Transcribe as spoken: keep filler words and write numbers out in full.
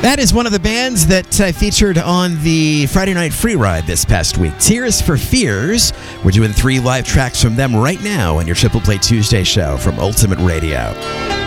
That is one of the bands that I featured on the Friday Night Free Ride this past week. Tears for Fears. We're doing three live tracks from them right now on your Triple Play Tuesday show from Ultimate Radio.